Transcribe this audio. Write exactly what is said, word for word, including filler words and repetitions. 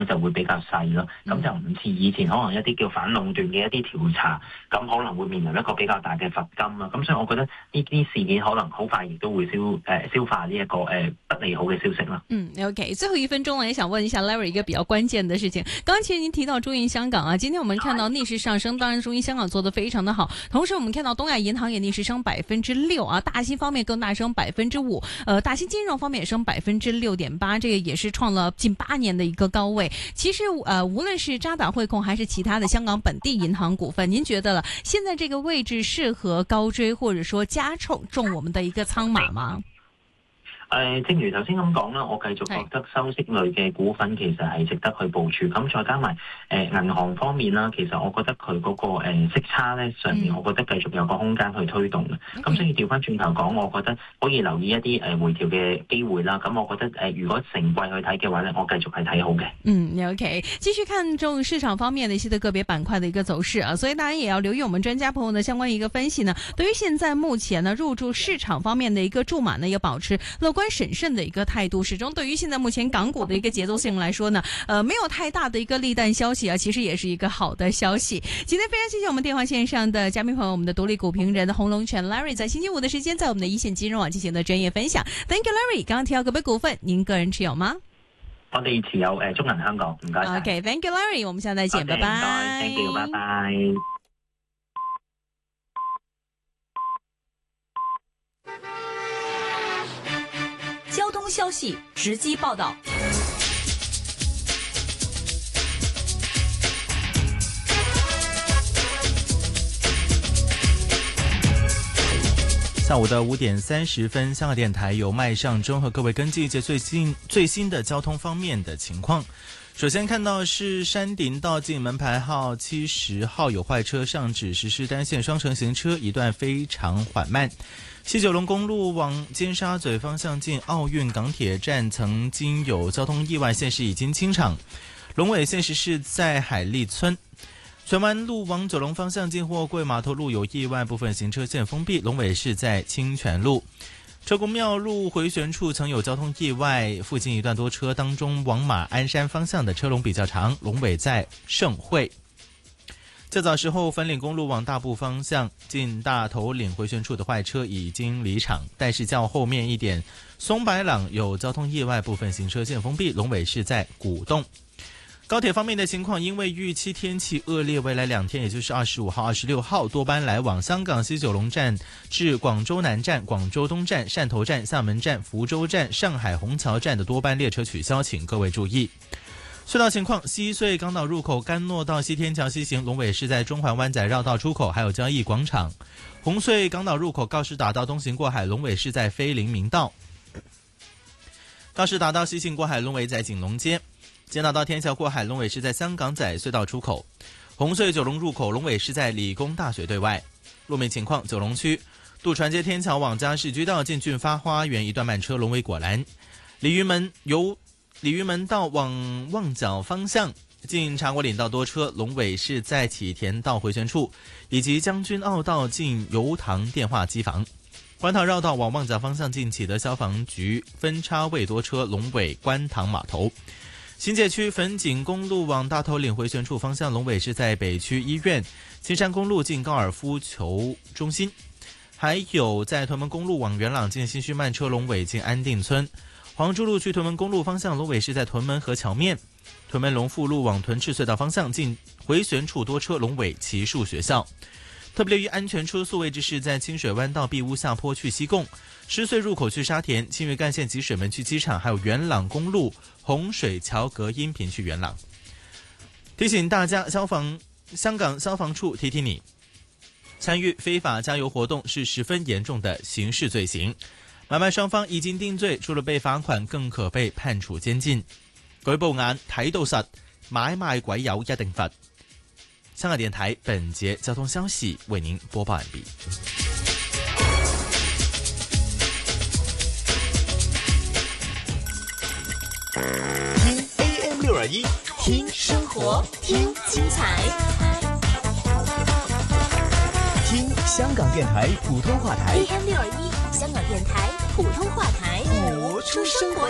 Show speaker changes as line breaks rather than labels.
就會比較細咯，咁就唔似以前可能一啲叫反壟斷嘅一啲調查，咁可能會面臨一個比較大嘅罰金啊，咁所以我覺得呢啲事件可能好快亦都會消誒、呃、消化呢、這、一個誒、呃、不利好嘅消息啦。
嗯 ，OK， 最後一分鐘呢，也想問一下 Larry 一個比較關鍵的事情。剛剛其實您提到中銀香港啊，今天我們看到逆勢上升，當然中銀香港做得非常的好，同時我們看到東亞銀行也逆勢升百分之六啊，大新方面更大升百分之五，呃，大新金融方面也升百分之六點八，這個也是創了近八年的一個高位。其實呃，無論是渣打匯控還是其他的香港本地銀行股份，您覺得了現在這個位置適合高追，或者說加重重我們的一個倉碼嗎？
誒、呃，正如頭先咁講啦，我繼續覺得收息類嘅股份其實係值得去部署。咁再加埋誒、呃、銀行方面啦，其實我覺得佢嗰、那個、呃、息差咧上面，我覺得繼續有個空間去推動嘅。咁、嗯、所以調翻轉頭講，我覺得可以留意一啲誒、呃、回調嘅機會啦。咁我覺得誒、呃，如果成季去睇嘅話咧，我繼續係睇好嘅。
嗯 ，OK， 繼續看中市場方面的一些的個別板塊的一個走勢啊，所以大家也要留意我們專家朋友的相關一個分析呢。對於現在目前呢入駐市場方面的一個注碼呢，要保持樂觀審慎的一個態度，始終對於現在目前港股的一個節奏性來說呢，呃，沒有太大的一個利淡消息啊，其實也是一個好的消息。今天非常謝謝我們電話線上的嘉賓朋友，我們的獨立股評人洪龍荃 Larry 在星期五的時間，在我們的一線金融網進行的專業分享。Thank you Larry， 剛剛提到個別股份，您個人持有嗎？
我哋持有誒、呃、中銀香港，唔該。
OK，Thank you Larry， 我們下次再見，拜拜。
唔該 ，Thank you， 拜拜。
交通消息直擊報道。
下午的五點三十分，香港電台由麥尚中和各位跟進一節最新最新的交通方面的情況。首先看到是山頂道近門牌號七十號有壞車上址實施單線雙程行車，一段非常緩慢。西九龍公路往尖沙咀方向近奧運港鐵站曾經有交通意外，現時已經清場。龍尾現時是在海利村。荃灣路往九龍方向近貨櫃碼頭路有意外，部分行車線封閉，龍尾是在清泉路。車公廟路回旋處曾有交通意外，附近一段多車當中往馬鞍山方向的車龍比較長，龍尾在盛會。較早時候粉嶺公路往大埔方向近大頭嶺回旋處的壞車已經離場，但是較後面一點松白朗有交通意外，部分行車線封閉，龍尾是在古洞。高鐵方面的情況，因為預期天氣惡劣，未來兩天也就是二十五號、二十六號多班來往香港西九龍站至廣州南站、廣州東站、汕頭站、廈門站、福州站、上海虹橋站的多班列車取消，請各位注意。隧道情況，西隧港島入口干諾道西天橋西行，龍尾是在中環灣仔繞道出口，還有交易廣場。紅隧港島入口告士打道東行過海，龍尾是在菲林明道。告士打道西行過海，龍尾在景隆街。堅道到天橋過海，龍尾是在香港仔隧道出口。紅隧九龍入口，龍尾是在理工大學對外。路面情況，九龍區渡船街天橋往加士居道近駿發花園一段慢車，龍尾果欄。鯉魚門由鯉魚門道往旺角方向近茶果嶺道多車，龍尾是在啟田道回旋處，以及將軍澳道近油塘電話機房。觀塘繞道往旺角方向近啟德消防局分叉位多車，龍尾觀塘碼頭。新界區粉錦公路往大頭嶺回旋處方向，龍尾是在北區醫院。青山公路近高爾夫球中心，還有在屯門公路往元朗近新墟慢車，龍尾近安定村。黃珠路去屯門公路方向，龍尾是在屯門河橋面。屯門龍富路往屯赤隧道方向近回旋處多車，龍尾奇樹學校。特別留意安全車速位置是在清水灣道碧屋下坡去西貢，獅隧入口去沙田，清越幹線及水門去機場，還有元朗公路洪水橋隔音屏去元朗。提醒大家，消防香港消防處提提你，參與非法加油活動是十分嚴重的刑事罪行，買賣雙方已經定罪，除了被罰款，更可被判處監禁。舉報眼睇到實，買賣鬼友一定罰。香港電台本節交通消息為您播報完畢。
聽 A M 六二一，聽生活，聽精彩，聽香港電台普通話台
A M 六二一，香港電台普通話台，播出生活。